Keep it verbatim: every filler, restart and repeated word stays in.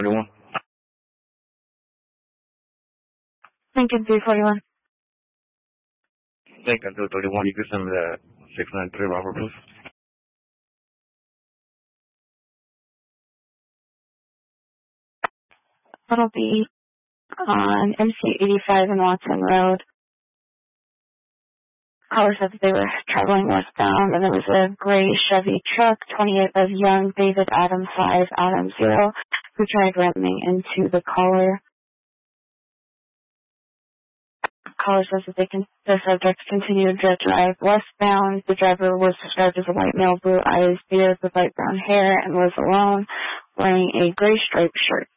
forty-one. Lincoln three forty-one. Lincoln two thirty-one. You can send me that six nine three Robert, please. That'll be on M C eighty-five and Watson Road. Caller said that they were traveling westbound, and there was a gray Chevy truck, twenty-eight of young David Adam five, Adam zero, who tried running into the caller. Caller says that they can, the subject continued to drive westbound. The driver was described as a white male, blue eyes, beard with light brown hair, and was alone, wearing a gray striped shirt.